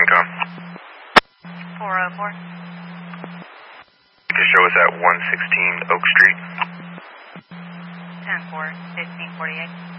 Intercom. 404. To show us at 116 Oak Street. 10-4, 1548.